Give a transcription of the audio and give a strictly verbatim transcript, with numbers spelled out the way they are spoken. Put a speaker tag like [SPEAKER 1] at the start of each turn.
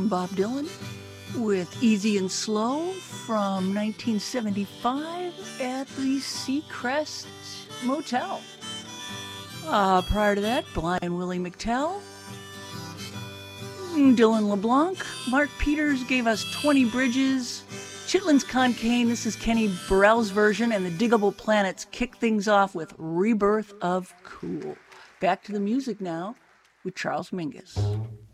[SPEAKER 1] Bob Dylan with Easy and Slow from nineteen seventy-five at the Seacrest Motel. Uh, prior to that, Blind Willie McTell, Dylan LeBlanc, Mark Peters gave us twenty Bridges, Chitlins Concane, this is Kenny Burrell's version, and the Diggable Planets kick things off with Rebirth of Cool. Back to the music now with Charles Mingus.